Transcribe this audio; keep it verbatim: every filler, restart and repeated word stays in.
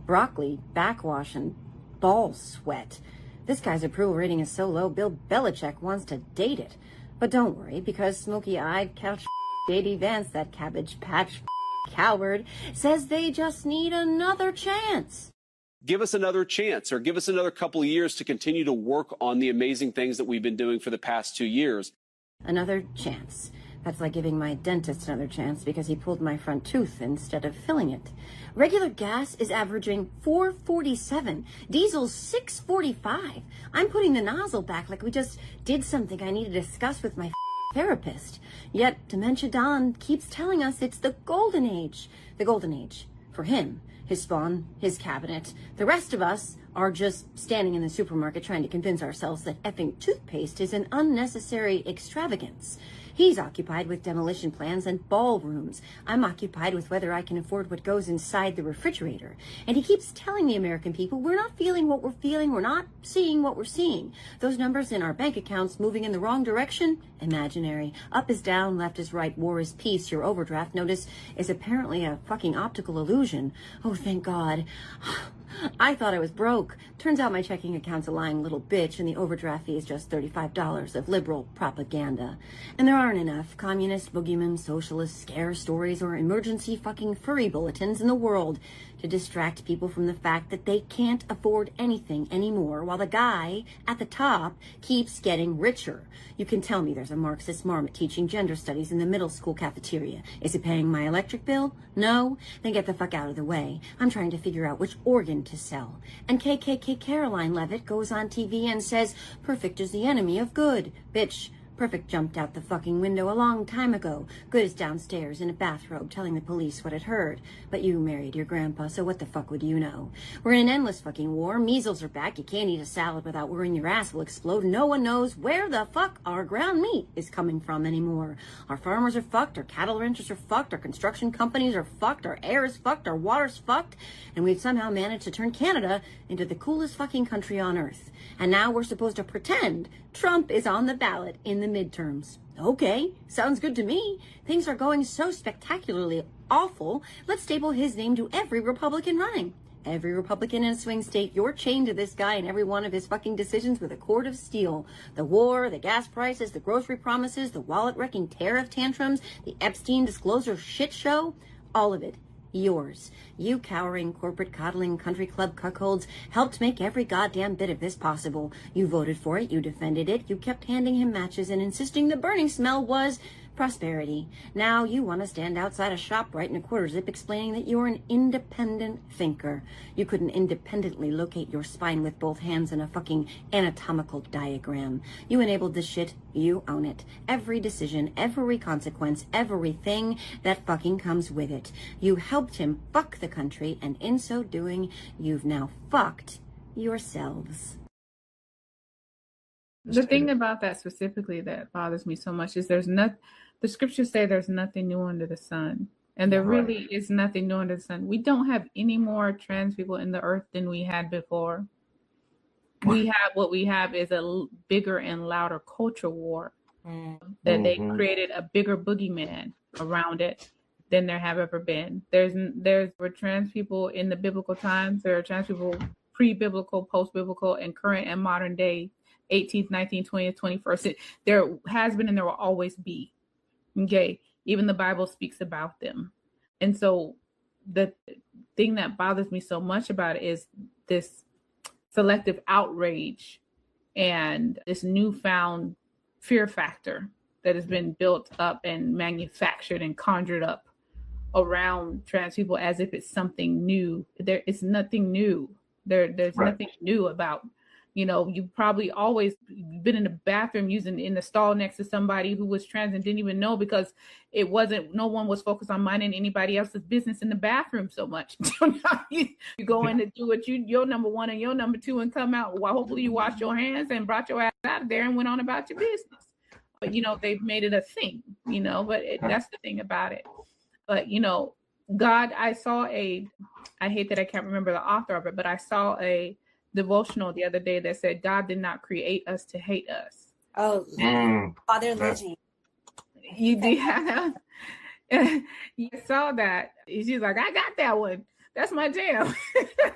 broccoli, backwash, and ball sweat. This guy's approval rating is so low, Bill Belichick wants to date it. But don't worry, because smoky-eyed couch J D Vance, that cabbage patch coward, says they just need another chance. Give us another chance, or give us another couple of years to continue to work on the amazing things that we've been doing for the past two years. Another chance. That's like giving my dentist another chance because he pulled my front tooth instead of filling it. Regular gas is averaging four forty-seven. Diesel's six forty-five. I'm putting the nozzle back like we just did something I need to discuss with my therapist. Yet Dementia Don keeps telling us it's the golden age. The golden age. For him, his spawn, his cabinet. The rest of us are just standing in the supermarket trying to convince ourselves that effing toothpaste is an unnecessary extravagance. He's occupied with demolition plans and ballrooms. I'm occupied with whether I can afford what goes inside the refrigerator. And he keeps telling the American people we're not feeling what we're feeling, we're not seeing what we're seeing. Those numbers in our bank accounts moving in the wrong direction? Imaginary. Up is down, left is right, war is peace. Your overdraft notice is apparently a fucking optical illusion. Oh, thank God. I thought I was broke. Turns out my checking account's a lying little bitch, and the overdraft fee is just thirty-five dollars of liberal propaganda. And there aren't enough communist, boogeyman, socialist scare stories or emergency fucking furry bulletins in the world to distract people from the fact that they can't afford anything anymore while the guy at the top keeps getting richer. You can tell me there's a Marxist marmot teaching gender studies in the middle school cafeteria. Is it paying my electric bill? No? Then get the fuck out of the way. I'm trying to figure out which organ to sell. And K K K Caroline Levitt goes on T V and says, perfect is the enemy of good. Bitch, perfect jumped out the fucking window a long time ago. Good is downstairs in a bathrobe telling the police what it heard. But you married your grandpa, so what the fuck would you know? We're in an endless fucking war. Measles are back. You can't eat a salad without worrying your ass will explode. No one knows where the fuck our ground meat is coming from anymore. Our farmers are fucked. Our cattle ranchers are fucked. Our construction companies are fucked. Our air is fucked. Our water's fucked. And we've somehow managed to turn Canada into the coolest fucking country on earth. And now we're supposed to pretend Trump is on the ballot in the midterms. Okay, sounds good to me. Things are going so spectacularly awful. Let's staple his name to every Republican running. Every Republican in a swing state, you're chained to this guy and every one of his fucking decisions with a cord of steel. The war, the gas prices, the grocery promises, the wallet-wrecking tariff tantrums, the Epstein disclosure shit show, all of it. Yours. You cowering, corporate coddling, country club cuckolds helped make every goddamn bit of this possible. You voted for it, you defended it, you kept handing him matches and insisting the burning smell was prosperity. Now you want to stand outside a shop right in a quarter zip explaining that you're an independent thinker. You couldn't independently locate your spine with both hands in a fucking anatomical diagram. You enabled this shit, you own it. Every decision, every consequence, everything that fucking comes with it. You helped him fuck the country, and in so doing, you've now fucked yourselves. The thing about that specifically that bothers me so much is there's not, the scriptures say there's nothing new under the sun. And there Right. really is nothing new under the sun. We don't have any more trans people in the earth than we had before. We have, what we have is a l- bigger and louder culture war. That they Mhm. created a bigger boogeyman around it than there have ever been. There's there's were trans people in the biblical times. There are trans people pre-biblical, post-biblical, and current and modern day, eighteenth, nineteenth, twentieth, twenty-first. It, there has been and there will always be. Okay, even the Bible speaks about them. And so the thing that bothers me so much about it is this selective outrage and this newfound fear factor that has been built up and manufactured and conjured up around trans people as if it's something new. There is nothing new. There, there's Right. nothing new about, you know, you've probably always been in the bathroom using in the stall next to somebody who was trans and didn't even know because it wasn't, no one was focused on minding anybody else's business in the bathroom so much. So now you, you go in to do what you, your number one and your number two and come out. Well, hopefully you washed your hands and brought your ass out of there and went on about your business. But, you know, they've made it a thing, you know, but it, that's the thing about it. But, you know, God, I saw a, I hate that I can't remember the author of it, but I saw a devotional the other day that said God did not create us to hate us. Oh, Mm. Father That's- Lizzie. You did. You saw that. She's like, I got that one. That's my jam.